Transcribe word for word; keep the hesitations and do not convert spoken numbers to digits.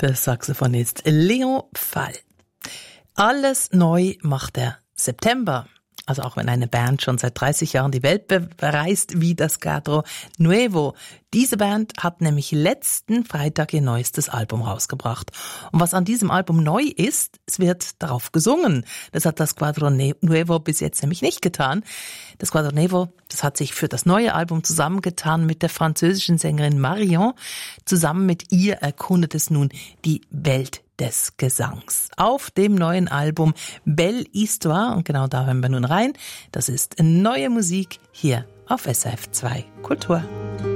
Saxophonist Leon Fall. Alles neu macht der September. Also auch wenn eine Band schon seit dreißig Jahren die Welt bereist, wie das Cuatro Nuevo. Diese Band hat nämlich letzten Freitag ihr neuestes Album rausgebracht. Und was an diesem Album neu ist, es wird darauf gesungen. Das hat das Cuatro Nuevo bis jetzt nämlich nicht getan. Das Cuatro Nuevo, das hat sich für das neue Album zusammengetan mit der französischen Sängerin Marion. Zusammen mit ihr erkundet es nun die Welt des Gesangs. Auf dem neuen Album Belle Histoire, und genau da hören wir nun rein, das ist neue Musik hier auf S R F zwei Kultur.